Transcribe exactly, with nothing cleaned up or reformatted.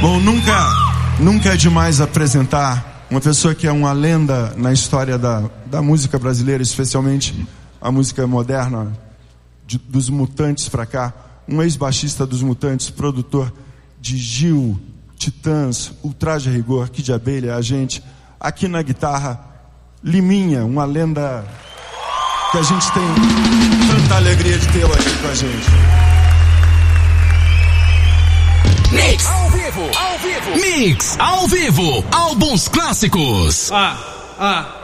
Bom, nunca, nunca é demais apresentar uma pessoa que é uma lenda na história da, da música brasileira, especialmente a música moderna, de, dos Mutantes pra cá. Um ex-baixista dos Mutantes, produtor de Gil, Titãs, Ultraje a Rigor, Kid de Abelha, a gente. Aqui na guitarra, Liminha, uma lenda que a gente tem tanta alegria de tê-lo aqui com a gente. Mix ao vivo, ao vivo. Mix ao vivo, álbuns clássicos. Ah, ah.